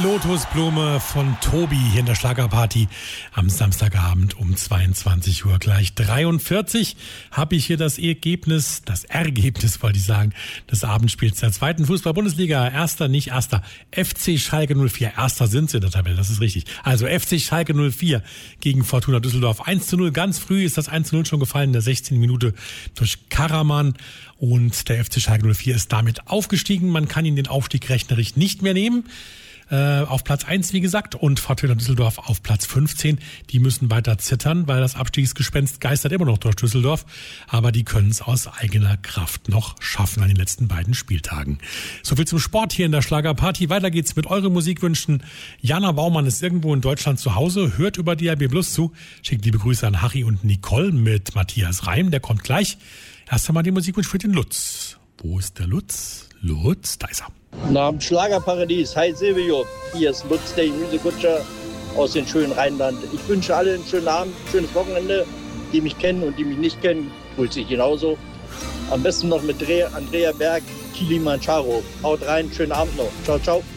Lotusblume von Tobi hier in der Schlagerparty am Samstagabend um 22 Uhr. Gleich 43 habe ich hier das Ergebnis wollte ich sagen, des Abendspiels der zweiten Fußball-Bundesliga. Erster, nicht erster. FC Schalke 04. Erster sind sie in der Tabelle, das ist richtig. Also FC Schalke 04 gegen Fortuna Düsseldorf. 1:0, ganz früh ist das 1:0 schon gefallen in der 16. Minute durch Karaman. Und der FC Schalke 04 ist damit aufgestiegen. Man kann ihn den Aufstieg rechnerisch nicht mehr nehmen. Auf Platz 1, wie gesagt, und Fortuna Düsseldorf auf Platz 15. Die müssen weiter zittern, weil das Abstiegsgespenst geistert immer noch durch Düsseldorf. Aber die können es aus eigener Kraft noch schaffen an den letzten beiden Spieltagen. Soviel zum Sport hier in der Schlagerparty. Weiter geht's mit euren Musikwünschen. Jana Baumann ist irgendwo in Deutschland zu Hause, hört über DAB Plus zu. Schickt liebe Grüße an Harry und Nicole mit Matthias Reim. Der kommt gleich. Erst einmal den Musikwunsch für den Lutz. Wo ist der Lutz? Lutz, da ist er. Nach dem Schlagerparadies, hi Silvio, hier ist Lutz, der Gemüsekutscher aus dem schönen Rheinland. Ich wünsche allen einen schönen Abend, ein schönes Wochenende. Die mich kennen und die mich nicht kennen, grüße ich genauso. Am besten noch mit Andrea Berg, Kilimanjaro. Haut rein, schönen Abend noch. Ciao, ciao.